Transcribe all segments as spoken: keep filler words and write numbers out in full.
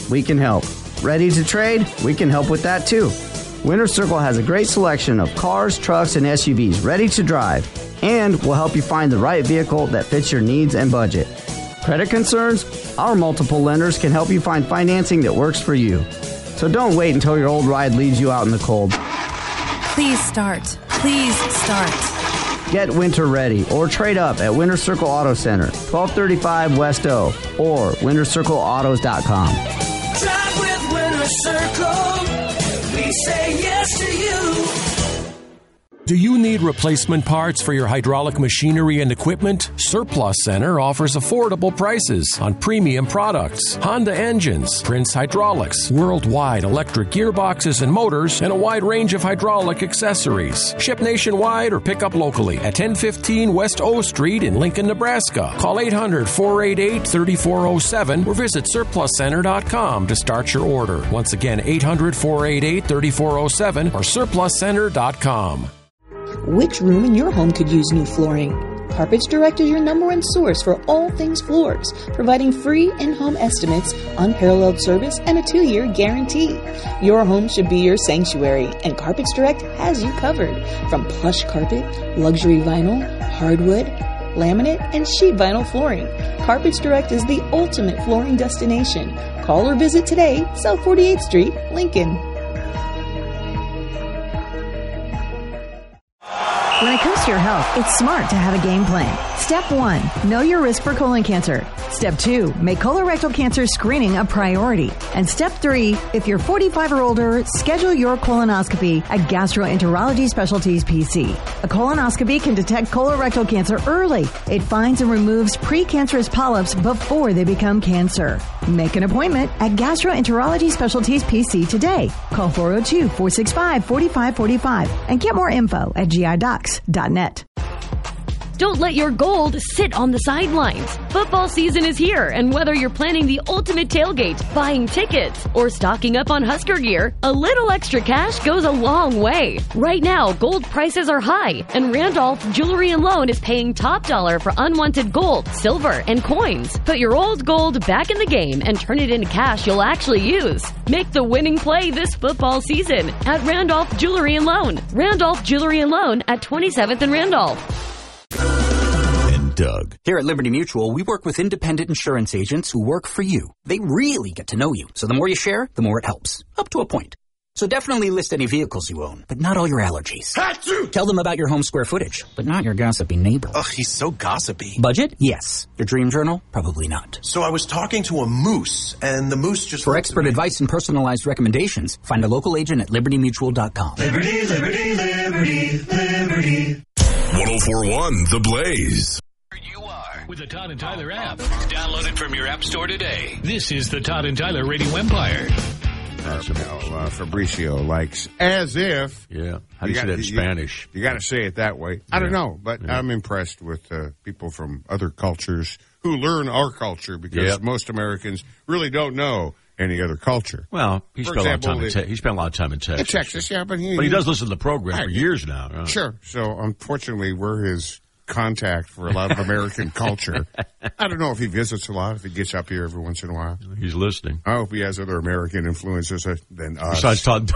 We can help. Ready to trade? We can help with that too. Winter Circle has a great selection of cars, trucks, and S U Vs ready to drive, and will help you find the right vehicle that fits your needs and budget. Credit concerns? Our multiple lenders can help you find financing that works for you. So don't wait until your old ride leaves you out in the cold. Please start. Please start. Get winter ready or trade up at Winter Circle Auto Center, twelve thirty-five West O, or winter circle autos dot com. Drive with Winter Circle. We say yes to you. Do you need replacement parts for your hydraulic machinery and equipment? Surplus Center offers affordable prices on premium products, Honda engines, Prince Hydraulics, worldwide electric gearboxes and motors, and a wide range of hydraulic accessories. Ship nationwide or pick up locally at ten fifteen West O Street in Lincoln, Nebraska. Call eight hundred, four eight eight, three four zero seven or visit surplus center dot com to start your order. Once again, eight hundred, four eight eight, three four zero seven or surplus center dot com. Which room in your home could use new flooring? Carpets Direct is your number one source for all things floors, providing free in-home estimates, unparalleled service, and a two-year guarantee. Your home should be your sanctuary, and Carpets Direct has you covered. From plush carpet, luxury vinyl, hardwood, laminate, and sheet vinyl flooring, Carpets Direct is the ultimate flooring destination. Call or visit today, South forty-eighth Street, Lincoln. When it comes to your health, it's smart to have a game plan. Step one, know your risk for colon cancer. Step two, make colorectal cancer screening a priority. And step three, if you're forty-five or older, schedule your colonoscopy at Gastroenterology Specialties P C. A colonoscopy can detect colorectal cancer early. It finds and removes precancerous polyps before they become cancer. Make an appointment at Gastroenterology Specialties P C today. Call four oh two, four six five, four five four five and get more info at G I docs dot net. Don't let your gold sit on the sidelines. Football season is here, and whether you're planning the ultimate tailgate, buying tickets, or stocking up on Husker gear, a little extra cash goes a long way. Right now, gold prices are high, and Randolph Jewelry and Loan is paying top dollar for unwanted gold, silver, and coins. Put your old gold back in the game and turn it into cash you'll actually use. Make the winning play this football season at Randolph Jewelry and Loan. Randolph Jewelry and Loan at twenty-seventh and Randolph. Doug. Here at Liberty Mutual, we work with independent insurance agents who work for you. They really get to know you, so the more you share, the more it helps. Up to a point. So definitely list any vehicles you own, but not all your allergies. Achoo! Tell them about your home square footage, but not your gossipy neighbor. Ugh, he's so gossipy. Budget? Yes. Your dream journal? Probably not. So I was talking to a moose, and the moose just... For expert advice and personalized recommendations, find a local agent at liberty mutual dot com. Liberty, liberty, liberty, liberty. one oh four point one The Blaze. With the Todd and Tyler app. Download it from your app store today. This is the Todd and Tyler Radio Empire. Uh, you know, uh, Fabricio likes as if. Yeah. How do you, you say that in Spanish? You, you got to say it that way. I yeah. don't know, but yeah. I'm impressed with uh, people from other cultures who learn our culture because yep. most Americans really don't know any other culture. Well, he spent, example, a, lot of time in te- he spent a lot of time in Texas. In Texas, yeah, but he, but he does listen to the program right. for years now. Right? Sure. So, unfortunately, we're his contact for a lot of American culture. I don't know if he visits a lot, if he gets up here every once in a while. He's listening. I hope he has other American influences than us. Besides Todd.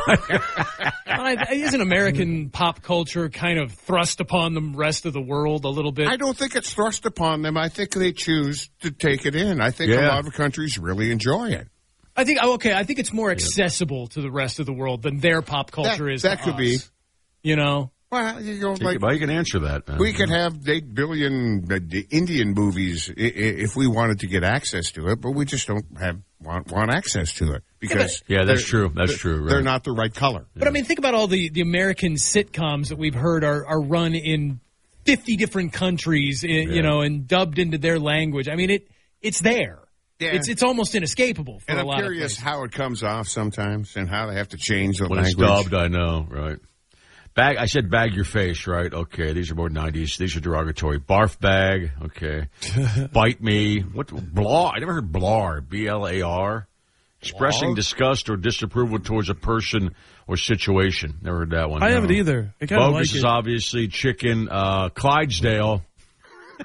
Isn't American pop culture kind of thrust upon the rest of the world a little bit? I don't think it's thrust upon them. I think they choose to take it in. I think yeah. a lot of countries really enjoy it. I think, okay, I think it's more accessible to the rest of the world than their pop culture that, is That to could us. be. You know? Well, you know, like, well, you can answer that. Man. We could have eight billion uh, Indian movies if we wanted to get access to it, but we just don't have want, want access to it because yeah, yeah that's true. That's true. Right. They're not the right color. But I mean, think about all the, the American sitcoms that we've heard are, are run in fifty different countries, in, yeah. you know, and dubbed into their language. I mean, it it's there. Yeah. It's it's almost inescapable for and a I'm lot of curious places. how it comes off sometimes and how they have to change the when language. When it's dubbed, I know, right. Bag, I said bag your face, right? Okay, these are more nineties. These are derogatory. Barf bag, okay. Bite me. What? Blar. I never heard blar. B L A R. Expressing Blar? disgust or disapproval towards a person or situation. Never heard that one. I no. haven't either. I kind of like Bogus it. is obviously chicken. Uh, Clydesdale.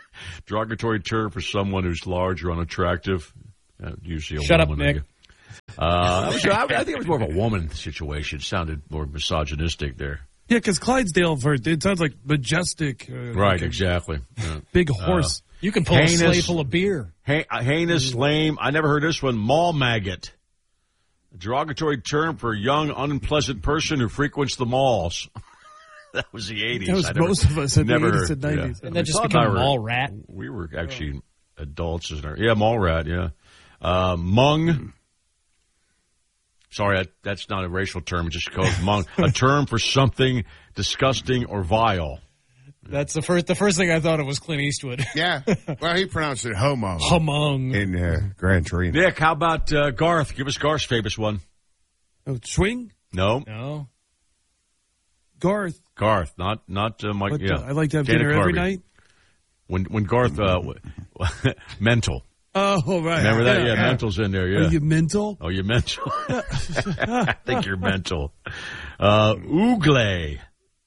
Derogatory term for someone who's large or unattractive. Uh, usually a Shut woman. up, Nick. Uh, I, was, I, I think it was more of a woman situation. It sounded more misogynistic there. Yeah, because Clydesdale, for, it sounds like majestic. Uh, Right, like a exactly. Yeah. Big horse. Uh, You can pull heinous, a sleigh full of beer. Ha- heinous, lame. I never heard this one. Mall maggot. A derogatory term for a young, unpleasant person who frequents the malls. That was the eighties. That was I never, most of us in the never eighties heard, and nineties. Yeah. And that just I thought become I were- mall rat. We were actually adults. Isn't it? Yeah, mall rat, yeah. Uh, mung. Sorry, that, that's not a racial term. It just called mung. A term for something disgusting or vile. That's the first. The first thing I thought of was Clint Eastwood. Yeah. Well, he pronounced it homo. Humung. In uh, Gran Torino. Nick, how about uh, Garth? Give us Garth's famous one. Oh, swing? No. No. Garth. Garth, not not uh, Mike. But, Yeah, uh, I like to have Dana dinner every Carvey. night. When when Garth uh, mental. Oh, right. Remember that? Yeah, yeah. mental's in there. Yeah. Are you mental? Oh, you're mental. I think you're mental. Uh, Ooglay.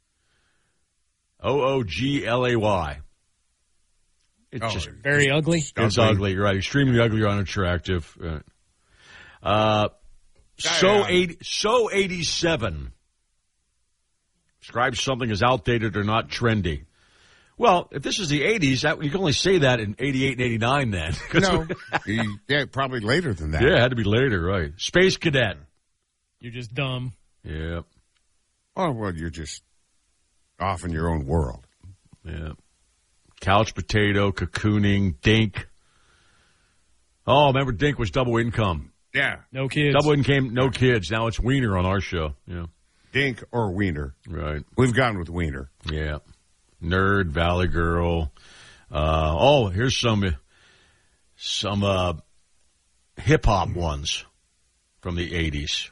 O O G L A Y. It's Oh, just Very ugly. it's ugly. ugly. You're right. Extremely ugly or unattractive. Uh, uh, so Yeah. eighty, so eighty-seven. Describes something as outdated or not trendy. Well, if this is the eighties, that, you can only say that in eighty-eight and eighty-nine then. 'Cause No. He- yeah, probably later than that. yeah, it had to be later, right. Space Cadet. You're just dumb. Yeah, Oh, well, you're just off in your own world. yeah. Couch potato, cocooning, dink. Oh, remember dink was double income. Yeah. No kids. Double income, no kids. Now it's wiener on our show. Yeah, Dink or wiener. right. We've gone with wiener. Yeah. Nerd, Valley Girl. Uh, oh, here's some some uh, hip hop ones from the eighties.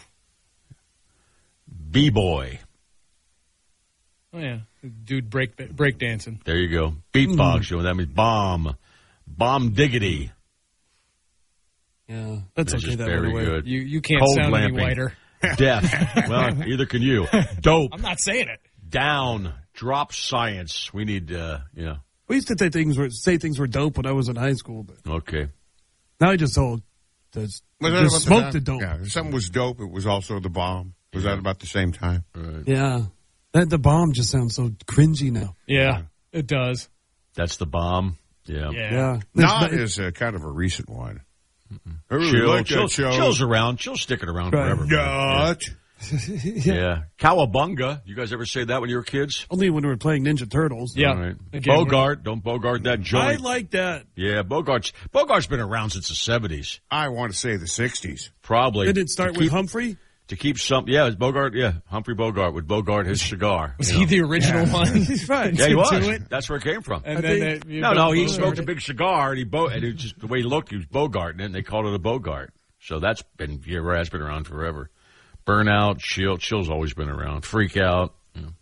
B-boy. Oh yeah, dude, break break dancing. There you go. Beatbox. You know, that means bomb. Bomb diggity. Yeah, that's That's okay. just That very went away. good. You you can't Cold sound lamping. any whiter. Death. Well, neither can you. Dope. I'm not saying it. Down. Drop science. We need, uh, yeah. We used to say things were say things were dope when I was in high school, but Okay. now I just told just, Was that just about smoke time? the dope. Yeah, if something was dope, it was also the bomb. Was that about the same time? Right. Yeah, that the bomb just sounds so cringy now. Yeah, it does. That's the bomb. Yeah. Yeah. Yeah, Not There's is uh, kind of a recent one. I really Chill, like chill, that show. chill's around. Chill's sticking around Right. forever. man. Not. Yeah. yeah. Cowabunga. You guys ever say that when you were kids? only when we were playing Ninja Turtles. Yeah. All right. Again, Bogart. Don't Bogart that I joint. like that. yeah, Bogart's Bogart's been around since the seventies. I want to say the sixties. Probably. Did it start To with keep- Humphrey? To keep some, yeah, it's Bogart, yeah, Humphrey Bogart would Bogart his cigar. Was you he know. the original one? Right. Yeah, he was. to it? That's where it came from. And I then think- they, you no, don't no, he Bogart smoked a it. big cigar, and he bo- and it was just the way he looked, he was Bogart, and then they called it a Bogart. So that's been, yeah, has been around forever. Burnout, Chill, Chill's always been around. Freak Out, you know.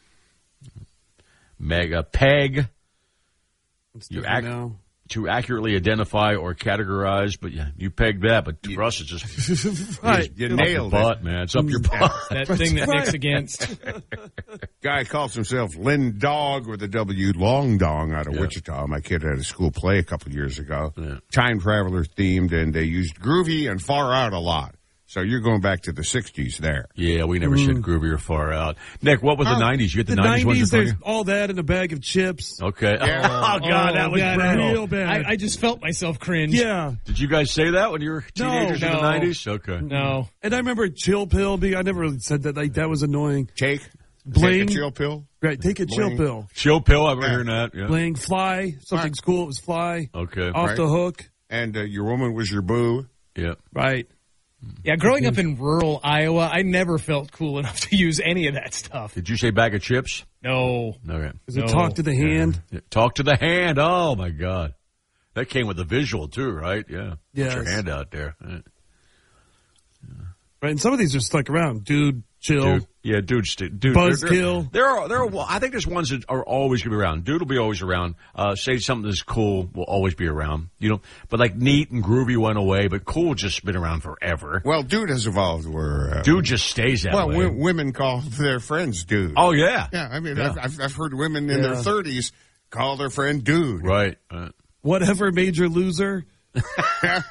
Mega Peg. It's You different act now. to accurately identify or categorize, but yeah, you pegged that. But for us, it's just Right. You up nailed your it. butt, man. It's up your butt. That thing that Nick's against. Guy calls himself Lynn Dog with a W, Long Dong out of Yeah. Wichita. My kid had a school play a couple of years ago. Yeah. Time Traveler themed, and they used Groovy and Far Out a lot. So you're going back to the sixties there. Yeah, we never said groovy or far out. Nick, what was the Oh, nineties? You get the The nineties ones in nineties, front there's of you? all that in a bag of chips. Okay. Yeah. Oh, God, that was God, brutal. real bad. I, I just felt myself cringe. Yeah. Did you guys say that when you were teenagers in the no. nineties? Okay. No. And I remember chill pill. Being, I never really said that. Like that was annoying. Take, Bling. take a chill pill. Right. Take a chill Bling. pill. Chill pill, I've been Yeah. hearing that. Yeah. Bling. Fly. Something's Right. cool. It was fly. Okay. Off Right. the hook. And uh, your woman was your boo. Yeah. Right. Yeah, growing up in rural Iowa, I never felt cool enough to use any of that stuff. Did you say bag of chips? No. Okay. Is it No. talk to the hand? Yeah. Talk to the hand. Oh, my God. That came with the visual, too, right? Yeah. Yes. Put your hand out there. Right. Right. And some of these are stuck around. Dude, chill. Dude, yeah, dude, st- dude. Buzzkill. There, there are, there are. Well, I think there's ones that are always gonna be around. Dude will be always around. Uh, say something that's cool will always be around. You know, but like neat and groovy went away, but cool just been around forever. Well, dude has evolved where... Uh, Dude just stays that well, way. w- women call their friends dude. Oh yeah, Yeah, I mean, Yeah. I've, I've, I've heard women in Yeah. their thirties call their friend dude. right. Uh, Whatever, major loser.